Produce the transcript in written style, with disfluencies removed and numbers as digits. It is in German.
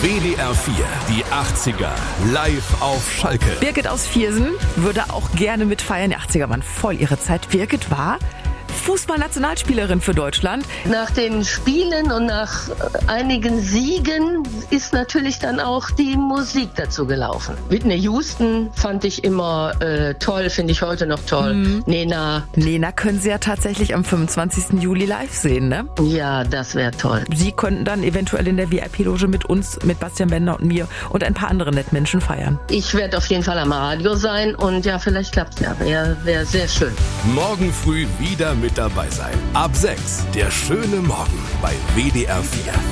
WDR 4, die 80er, live auf Schalke. Birgit aus Viersen würde auch gerne mitfeiern. Die 80er waren voll ihre Zeit. Birgit war Fußballnationalspielerin für Deutschland. Nach den Spielen und nach einigen Siegen ist natürlich dann auch die Musik dazu gelaufen. Whitney Houston fand ich immer toll, finde ich heute noch toll. Nena können Sie ja tatsächlich am 25. Juli live sehen, ne? Ja, das wäre toll. Sie könnten dann eventuell in der VIP-Loge mit uns, mit Bastian Bender und mir und ein paar anderen netten Menschen feiern. Ich werde auf jeden Fall am Radio sein und ja, vielleicht klappt es ja. Wäre sehr schön. Morgen früh wieder mit dabei sein. Ab 6, der schöne Morgen bei WDR 4.